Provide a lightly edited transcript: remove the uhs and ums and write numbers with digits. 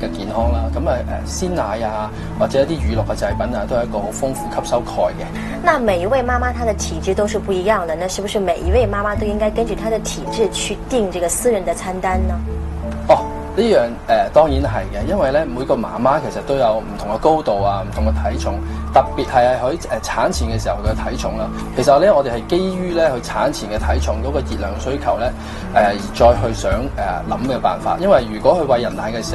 嘅健康啦。咁鮮奶啊，或者一啲乳酪嘅製品啊，都係一個好豐富吸收鈣嘅。 那每一位媽媽她的體質都是不一樣的，那是不是每一位媽媽都應該根據她的體質去訂這個私人的餐單呢？ 呢樣當然係嘅，因為咧每個媽媽其實都有唔同嘅高度啊，唔同嘅體重，特別係喺產前嘅時候佢嘅體重啦。其實咧，我哋係基於咧佢產前嘅體重嗰個熱量需求咧，而再去想諗嘅辦法。因為如果佢餵人奶嘅時候，